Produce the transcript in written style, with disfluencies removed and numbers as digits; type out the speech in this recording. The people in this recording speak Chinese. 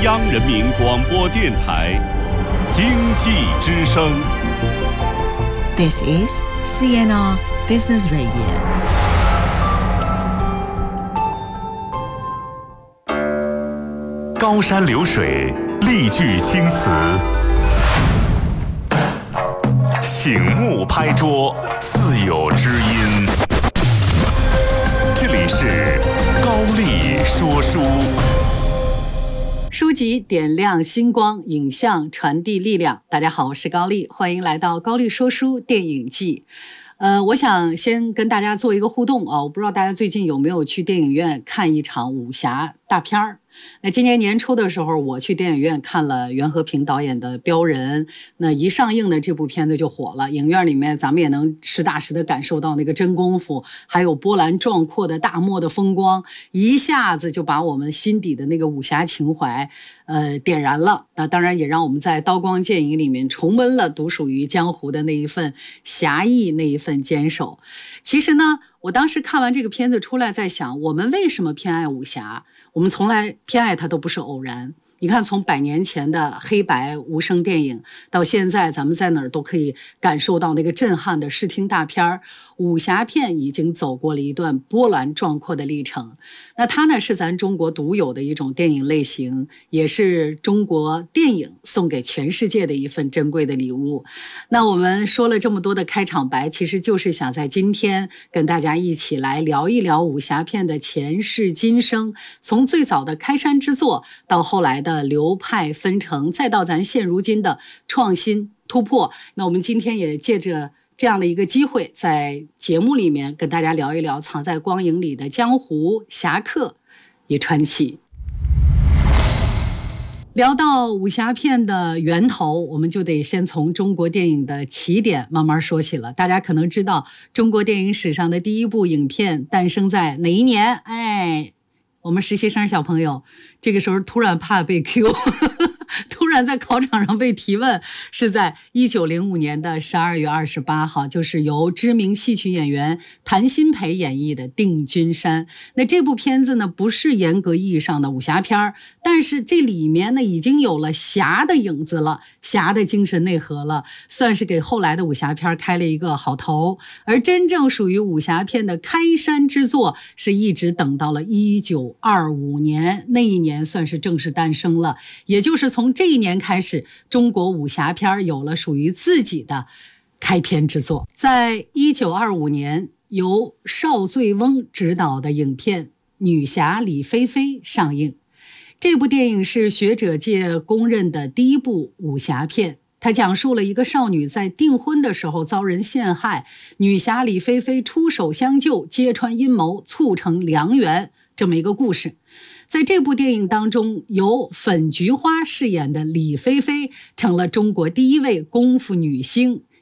央人民广播电台经济之声。 This is CNR Business Radio. 高山流水，丽句青词，醒目拍桌，自有知音。这里是高丽说书。 书籍点亮星光，影像传递力量。大家好，我是高丽，欢迎来到高丽说书电影季。我想先跟大家做一个互动啊，我不知道大家最近有没有去电影院看一场武侠大片儿。那今年年初的时候，我去电影院看了袁和平导演的《镖人》，那一上映的这部片子就火了。影院里面咱们也能实打实的感受到那个真功夫，还有波澜壮阔的大漠的风光，一下子就把我们心底的那个武侠情怀点燃了。那当然也让我们在刀光剑影里面重温了独属于江湖的那一份侠义，那一份坚守。其实呢，我当时看完这个片子出来，在想我们为什么偏爱武侠，我们从来偏爱它都不是偶然。你看，从100年前的黑白无声电影，到现在咱们在哪儿都可以感受到那个震撼的视听大片儿，武侠片已经走过了一段波澜壮阔的历程。那它呢，是咱中国独有的一种电影类型，也是中国电影送给全世界的一份珍贵的礼物。那我们说了这么多的开场白，其实就是想在今天跟大家一起来聊一聊武侠片的前世今生，从最早的开山之作，到后来的流派纷呈，再到咱现如今的创新突破。那我们今天也借着这样的一个机会，在节目里面跟大家聊一聊藏在光影里的江湖侠客与传奇。聊到武侠片的源头，我们就得先从中国电影的起点慢慢说起了。大家可能知道，中国电影史上的第一部影片诞生在哪一年？我们实习生小朋友这个时候突然怕被 Q 突然在考场上被提问，是在1905年的12月28号，就是由知名戏曲演员谭鑫培演绎的《定军山》。那这部片子呢，不是严格意义上的武侠片，但是这里面呢已经有了侠的影子了，侠的精神内核了，算是给后来的武侠片开了一个好头。而真正属于武侠片的开山之作，是一直等到了1925年，那一年算是正式诞生了。也就是从这一年开始，中国武侠片有了属于自己的开篇之作。在1925年，由邵醉翁执导的影片《女侠李菲菲》上映。这部电影是学者界公认的第一部武侠片，它讲述了一个少女在订婚的时候遭人陷害，女侠李菲菲出手相救，揭穿阴谋，促成良缘，这么一个故事。在这部电影当中，由粉菊花饰演的李菲菲成了中国第一位功夫女星，